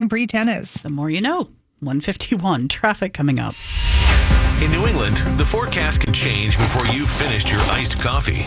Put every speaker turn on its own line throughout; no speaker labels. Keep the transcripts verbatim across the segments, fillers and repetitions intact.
Grand Prix tennis.
The more you know. one fifty-one, traffic coming up.
In New England, the forecast can change before you've finished your iced coffee.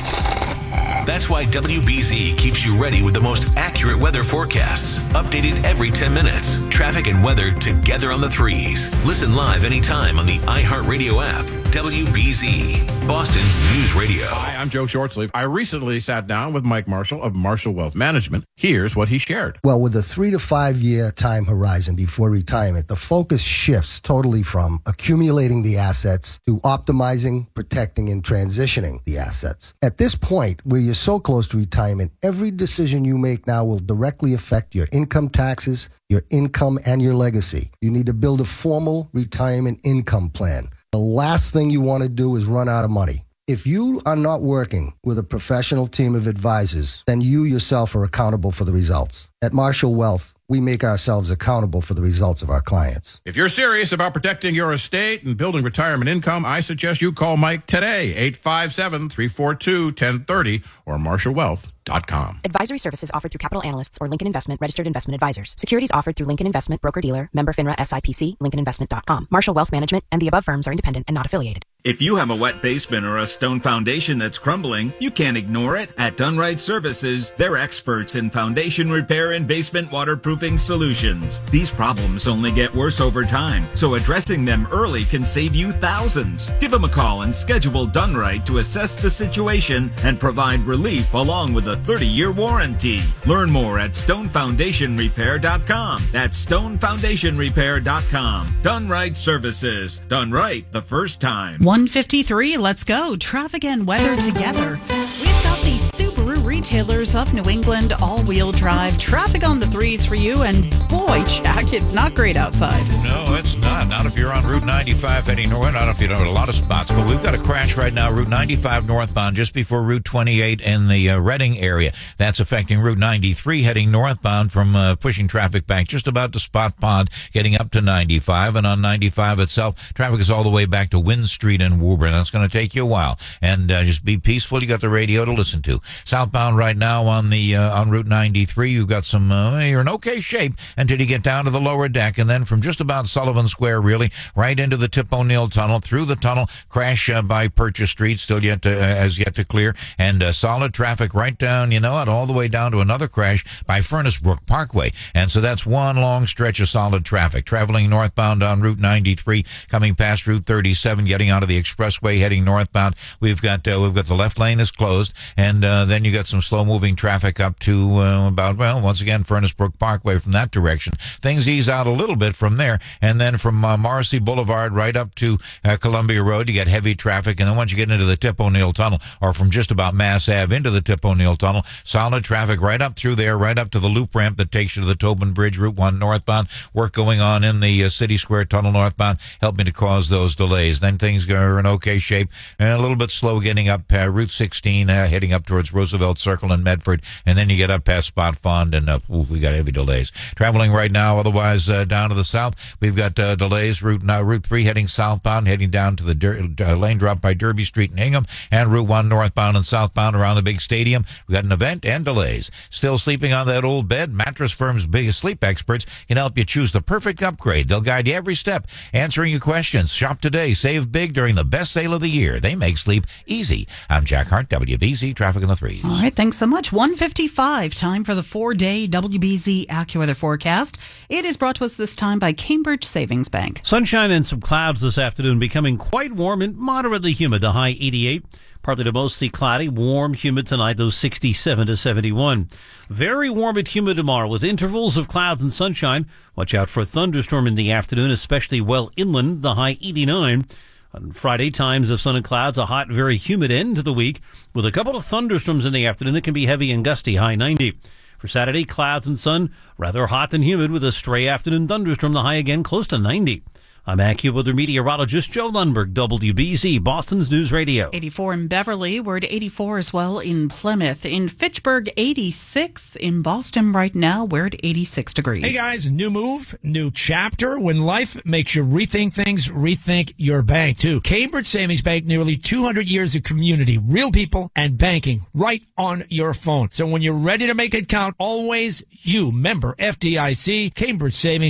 That's why W B Z keeps you ready with the most accurate weather forecasts, updated every ten minutes. Traffic and weather together on the threes. Listen live anytime on the iHeartRadio app. W B Z, Boston's News Radio.
Hi, I'm Joe Shortsleeve. I recently sat down with Mike Marshall of Marshall Wealth Management. Here's what he shared.
Well, with a three to five year time horizon before retirement, the focus shifts totally from accumulating the assets to optimizing, protecting, and transitioning the assets. At this point, where you're so close to retirement, every decision you make now will directly affect your income taxes, your income, and your legacy. You need to build a formal retirement income plan. The last thing you want to do is run out of money. If you are not working with a professional team of advisors, then you yourself are accountable for the results. At Marshall Wealth, we make ourselves accountable for the results of our clients.
If you're serious about protecting your estate and building retirement income, I suggest you call Mike today, eight five seven, three four two, one zero three zero or marshall wealth dot com.
Advisory services offered through Capital Analysts or Lincoln Investment Registered Investment Advisors. Securities offered through Lincoln Investment Broker-Dealer, member FINRA S I P C, lincoln investment dot com. Marshall Wealth Management and the above firms are independent and not affiliated.
If you have a wet basement or a stone foundation that's crumbling, you can't ignore it. At Dunright Services, they're experts in foundation repair and basement waterproofing solutions. These problems only get worse over time, so addressing them early can save you thousands. Give them a call and schedule Dunright to assess the situation and provide relief along with a thirty-year warranty. Learn more at stone foundation repair dot com. That's stone foundation repair dot com. Dunright Services. Done right the first time.
one fifty-three, let's go. Traffic and weather together. We've got the Subaru retailers of New England, all-wheel drive, traffic on the threes for you, and boy, Jack, it's not great outside.
No, it's not. Not if you're on Route ninety-five heading north. Not if you know a lot of spots, but we've got a crash right now, Route ninety-five northbound, just before Route twenty-eight in the uh, Reading area. That's affecting Route ninety-three heading northbound from uh, pushing traffic back just about to Spot Pond, getting up to ninety-five, and on ninety-five itself, traffic is all the way back to Wynn Street in Woburn. That's going to take you a while, and uh, just be peaceful. You got the radio to listen to. Southbound right now on the uh, on Route ninety-three, you've got some. Uh, you're in okay shape until you get down to the lower deck, and then from just about Sullivan Square, really, right into the Tip O'Neill Tunnel, through the tunnel, crash uh, by Purchase Street, still yet to, uh, as yet to clear, and uh, solid traffic right down, you know it, all the way down to another crash by Furnace Brook Parkway, and so that's one long stretch of solid traffic. Traveling northbound on Route ninety-three, coming past Route thirty-seven, getting onto the expressway, heading northbound. We've got uh, we've got the left lane is closed, and uh, then you got some slow-moving traffic up to uh, about, well, once again, Furnace Brook Parkway from that direction. Things ease out a little bit from there, and then from uh, Morrissey Boulevard right up to uh, Columbia Road, you get heavy traffic, and then once you get into the Tip O'Neill Tunnel, or from just about Mass Ave into the Tip O'Neill Tunnel, solid traffic right up through there, right up to the loop ramp that takes you to the Tobin Bridge, Route one northbound. Work going on in the uh, City Square Tunnel northbound, helping to cause those delays. Then things are in okay shape, and a little bit slow getting up uh, Route sixteen, uh, heading up towards Roosevelt Circle and Medford, and then you get up past Spot Pond, and uh, ooh, we got heavy delays. Traveling right now, otherwise uh, down to the south, we've got uh, delays. Route uh, Route three heading southbound, heading down to the Der- uh, lane drop by Derby Street and Hingham, and Route one northbound and southbound around the big stadium. We got an event and delays. Still sleeping on that old bed? Mattress Firm's biggest sleep experts can help you choose the perfect upgrade. They'll guide you every step, answering your questions. Shop today. Save big during the best sale of the year. They make sleep easy. I'm Jack Hart, W B Z Traffic in the Threes.
All right, thanks so much. one fifty-five, time for the four-day W B Z AccuWeather forecast. It is brought to us this time by Cambridge Savings Bank.
Sunshine and some clouds this afternoon, becoming quite warm and moderately humid. The high eighty-eight. Partly to mostly cloudy, warm, humid tonight, those sixty-seven to seventy-one. Very warm and humid tomorrow with intervals of clouds and sunshine. Watch out for a thunderstorm in the afternoon, especially well inland, the high eighty-nine. On Friday, times of sun and clouds, a hot, very humid end to the week with a couple of thunderstorms in the afternoon that can be heavy and gusty, high ninety. For Saturday, clouds and sun, rather hot and humid with a stray afternoon thunderstorm, the high again close to ninety. I'm AccuWeather meteorologist Joe Lundberg, W B Z, Boston's News Radio.
eighty-four in Beverly. We're at eighty-four as well in Plymouth. In Fitchburg, eighty-six. In Boston right now, we're at eighty-six degrees.
Hey, guys, new move, new chapter. When life makes you rethink things, rethink your bank, too. Cambridge Savings Bank, nearly two hundred years of community, real people, and banking right on your phone. So when you're ready to make it count, always you, member F D I C, Cambridge Savings.